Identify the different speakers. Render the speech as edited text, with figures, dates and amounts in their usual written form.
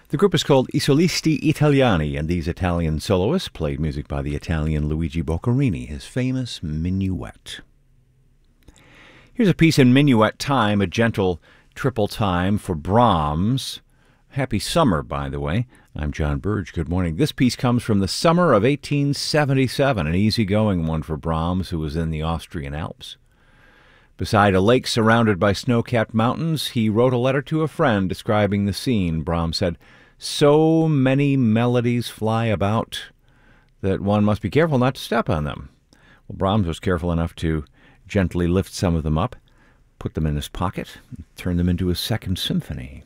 Speaker 1: The group is called I Solisti Italiani, and these Italian soloists played music by the Italian Luigi Boccherini, his famous Minuet. Here's a piece in minuet time, a gentle triple time for Brahms. Happy summer, by the way. I'm John Burge. Good morning. This piece comes from the summer of 1877, an easygoing one for Brahms, who was in the Austrian Alps. Beside a lake surrounded by snow-capped mountains, he wrote a letter to a friend describing the scene. Brahms said, "So many melodies fly about that one must be careful not to step on them." Well, Brahms was careful enough to gently lift some of them up, put them in his pocket, and turn them into a second symphony.